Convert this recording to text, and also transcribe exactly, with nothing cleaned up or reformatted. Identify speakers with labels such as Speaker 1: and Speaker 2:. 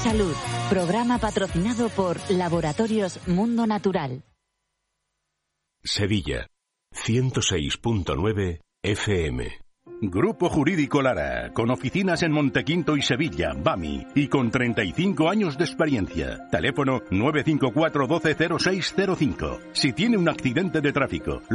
Speaker 1: Salud, programa patrocinado por Laboratorios Mundo Natural.
Speaker 2: Sevilla, ciento seis punto nueve F M.
Speaker 3: Grupo Jurídico Lara, con oficinas en Montequinto y Sevilla, Bami, y con treinta y cinco años de experiencia. Teléfono nueve cinco cuatro uno dos cero seis cero cinco. Si tiene un accidente de tráfico,